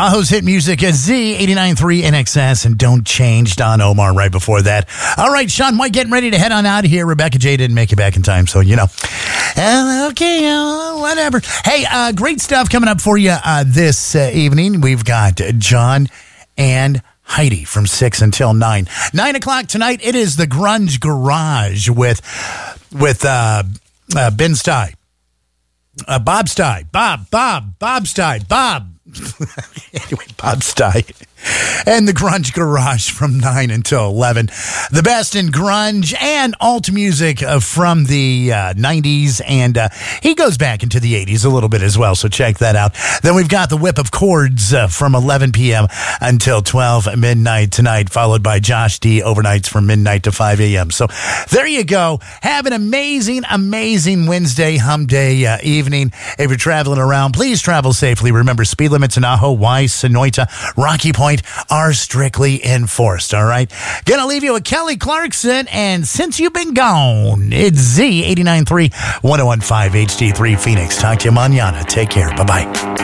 Ajo's hit music at Z89.3 NXS, and Don't Change, Don Omar right before that. All right, Sean White getting ready to head on out of here. Rebecca J didn't make it back in time, so you know. Whatever. Hey, great stuff coming up for you this evening. We've got John and Heidi from 6 until 9. 9 o'clock tonight, it is the Grunge Garage with Ben Stye. Bob Stye. Bob Stye. Anyway, Bob Stye. And the Grunge Garage from 9 until 11. The best in grunge and alt music from the 90s. And he goes back into the 80s a little bit as well, so check that out. Then we've got the Whip of Chords from 11 p.m. until 12 midnight tonight, followed by Josh D. overnights from midnight to 5 a.m. So there you go. Have an amazing Wednesday hump day evening. If you're traveling around, please travel safely. Remember, speed limits in Ajo, Weiss, Sonoita, Rocky Point are strictly enforced, all right? Gonna leave you with Kelly Clarkson, and Since You've Been Gone, it's Z89.3, 101.5 HD3 Phoenix. Talk to you mañana. Take care. Bye-bye.